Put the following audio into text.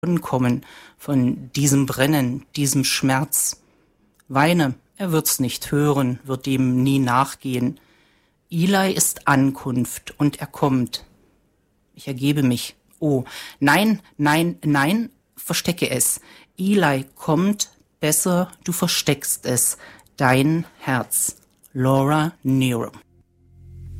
kommen von diesem Brennen, diesem Schmerz. Weine, er wird's nicht hören, wird dem nie nachgehen. Eli ist Ankunft und er kommt. Ich ergebe mich. Oh, nein, nein, nein, verstecke es. Eli kommt, besser du versteckst es. Dein Herz. Laura Nyro.